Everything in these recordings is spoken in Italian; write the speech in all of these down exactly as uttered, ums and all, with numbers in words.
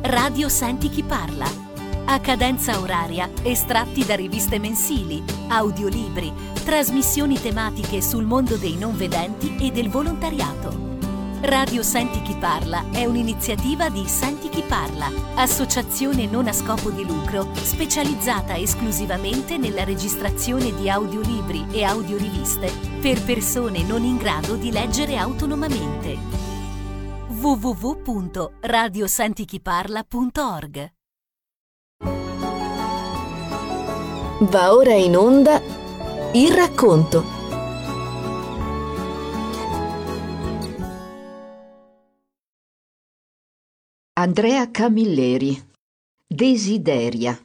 Radio Senti chi parla. A cadenza oraria, estratti da riviste mensili, audiolibri, trasmissioni tematiche sul mondo dei non vedenti e del volontariato. Radio Senti chi parla è un'iniziativa di Senti chi parla, associazione non a scopo di lucro specializzata esclusivamente nella registrazione di audiolibri e audioriviste per persone non in grado di leggere autonomamente. w w w punto radio senti chi parla punto org. Va ora in onda il racconto. Andrea Camilleri, Desideria.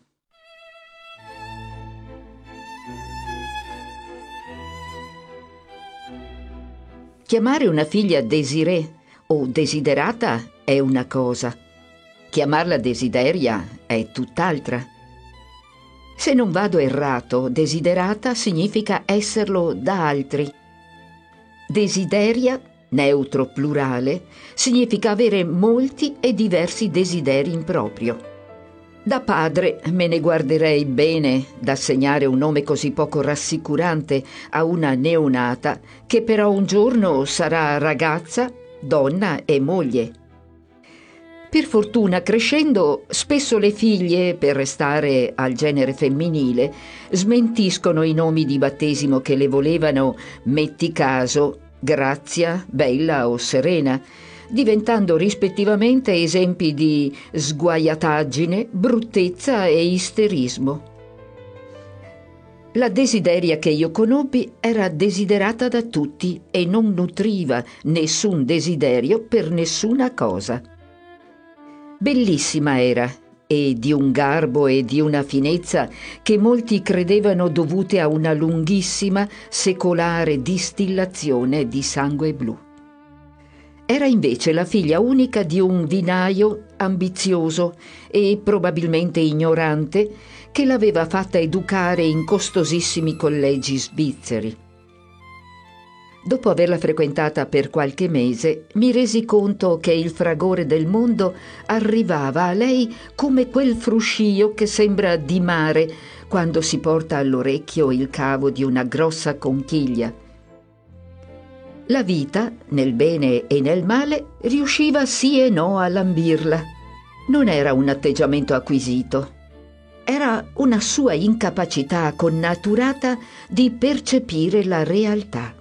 Chiamare una figlia Desirée o Desiderata è una cosa, chiamarla Desideria è tutt'altra. Se non vado errato, desiderata significa esserlo da altri. Desideria, neutro plurale, significa avere molti e diversi desideri in proprio. Da padre me ne guarderei bene d'assegnare un nome così poco rassicurante a una neonata che però un giorno sarà ragazza, donna e moglie. Per fortuna, crescendo, spesso le figlie, per restare al genere femminile, smentiscono i nomi di battesimo che le volevano, metti caso, Grazia, Bella o Serena, diventando rispettivamente esempi di sguaiataggine, bruttezza e isterismo. La Desideria che io conobbi era desiderata da tutti e non nutriva nessun desiderio per nessuna cosa. Bellissima era, e di un garbo e di una finezza che molti credevano dovute a una lunghissima, secolare distillazione di sangue blu. Era invece la figlia unica di un vinaio ambizioso e probabilmente ignorante che l'aveva fatta educare in costosissimi collegi svizzeri. Dopo averla frequentata per qualche mese, mi resi conto che il fragore del mondo arrivava a lei come quel fruscio che sembra di mare quando si porta all'orecchio il cavo di una grossa conchiglia. La vita, nel bene e nel male, riusciva sì e no a lambirla. Non era un atteggiamento acquisito. Era una sua incapacità connaturata di percepire la realtà.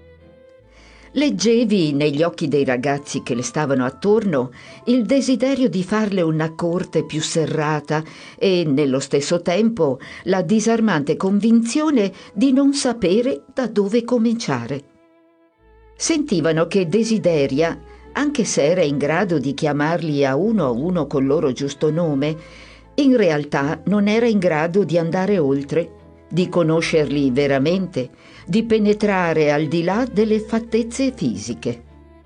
Leggevi negli occhi dei ragazzi che le stavano attorno il desiderio di farle una corte più serrata e, nello stesso tempo, la disarmante convinzione di non sapere da dove cominciare. Sentivano che Desideria, anche se era in grado di chiamarli a uno a uno col loro giusto nome, in realtà non era in grado di andare oltre, di conoscerli veramente, di penetrare al di là delle fattezze fisiche.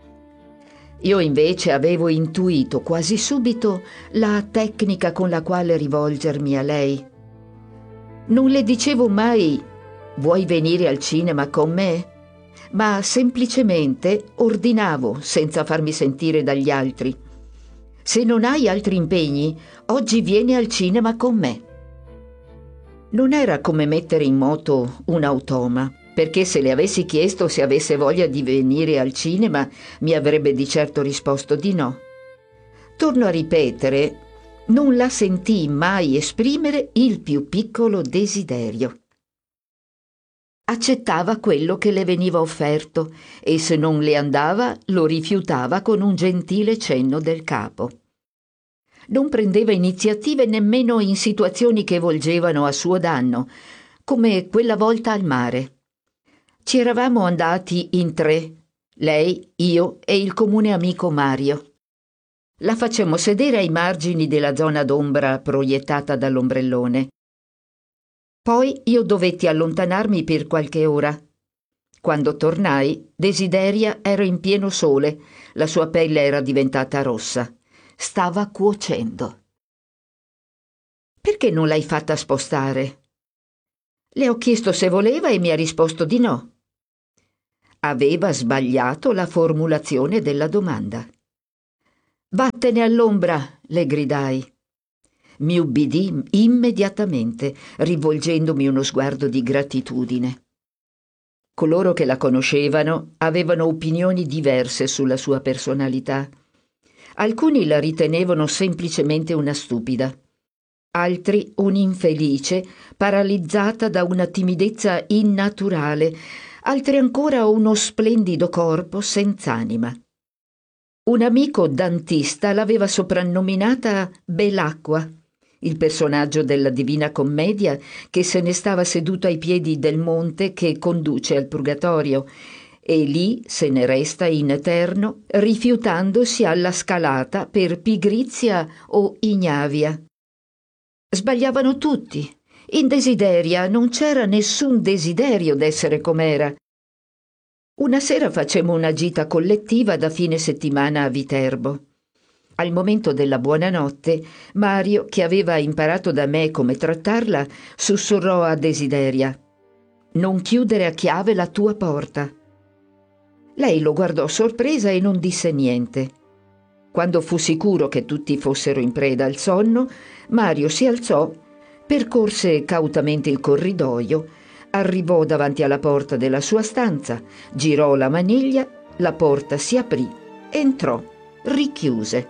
Io invece avevo intuito quasi subito la tecnica con la quale rivolgermi a lei. Non le dicevo mai «Vuoi venire al cinema con me?» ma semplicemente ordinavo senza farmi sentire dagli altri. «Se non hai altri impegni, oggi vieni al cinema con me». Non era come mettere in moto un automa, perché se le avessi chiesto se avesse voglia di venire al cinema, mi avrebbe di certo risposto di no. Torno a ripetere, non la sentii mai esprimere il più piccolo desiderio. Accettava quello che le veniva offerto e se non le andava lo rifiutava con un gentile cenno del capo. Non prendeva iniziative nemmeno in situazioni che volgevano a suo danno, come quella volta al mare. Ci eravamo andati in tre, lei, io e il comune amico Mario. La facemmo sedere ai margini della zona d'ombra proiettata dall'ombrellone. Poi io dovetti allontanarmi per qualche ora. Quando tornai, Desideria era in pieno sole, la sua pelle era diventata rossa. Stava cuocendo. «Perché non l'hai fatta spostare?» Le ho chiesto se voleva e mi ha risposto di no. Aveva sbagliato la formulazione della domanda. Vattene all'ombra, le gridai. Mi ubbidì immediatamente, rivolgendomi uno sguardo di gratitudine. Coloro che la conoscevano avevano opinioni diverse sulla sua personalità. Alcuni la ritenevano semplicemente una stupida, altri un'infelice paralizzata da una timidezza innaturale, altri ancora uno splendido corpo senz'anima. Un amico dantista l'aveva soprannominata Belacqua, il personaggio della Divina Commedia che se ne stava seduto ai piedi del monte che conduce al Purgatorio, e lì se ne resta in eterno, rifiutandosi alla scalata per pigrizia o ignavia. Sbagliavano tutti. In Desideria non c'era nessun desiderio d'essere com'era. Una sera facemmo una gita collettiva da fine settimana a Viterbo. Al momento della buonanotte, Mario, che aveva imparato da me come trattarla, sussurrò a Desideria: «Non chiudere a chiave la tua porta». Lei lo guardò sorpresa e non disse niente. Quando fu sicuro che tutti fossero in preda al sonno, Mario si alzò, percorse cautamente il corridoio, arrivò davanti alla porta della sua stanza, girò la maniglia, la porta si aprì, entrò, richiuse.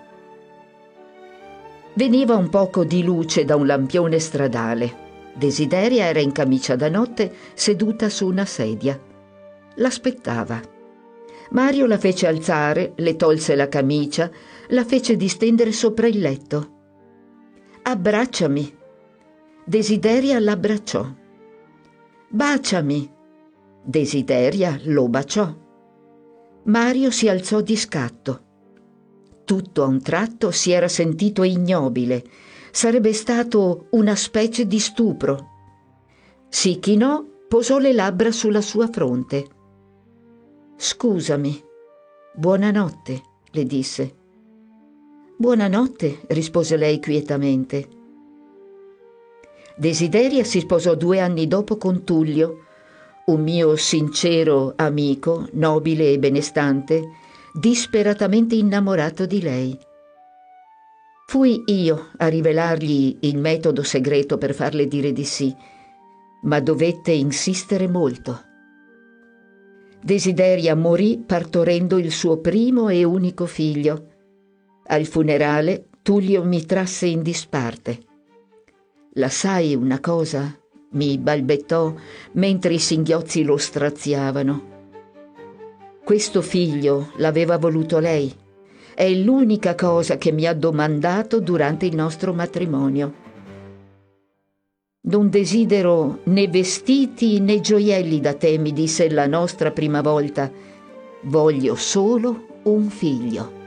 Veniva un poco di luce da un lampione stradale. Desideria era in camicia da notte, seduta su una sedia. L'aspettava. Mario la fece alzare, le tolse la camicia, la fece distendere sopra il letto. «Abbracciami». Desideria l'abbracciò. «Baciami». Desideria lo baciò. Mario si alzò di scatto. Tutto a un tratto si era sentito ignobile. Sarebbe stato una specie di stupro. Si chinò, posò le labbra sulla sua fronte. «Scusami. Buonanotte», le disse. «Buonanotte», rispose lei quietamente. Desideria si sposò due anni dopo con Tullio, un mio sincero amico, nobile e benestante, disperatamente innamorato di lei. Fui io a rivelargli il metodo segreto per farle dire di sì, ma dovette insistere molto. Desideria morì partorendo il suo primo e unico figlio. Al funerale Tullio mi trasse in disparte. «La sai una cosa?» mi balbettò mentre i singhiozzi lo straziavano. «Questo figlio l'aveva voluto lei. È l'unica cosa che mi ha domandato durante il nostro matrimonio. Non desidero né vestiti né gioielli da te», mi disse la nostra prima volta. «Voglio solo un figlio».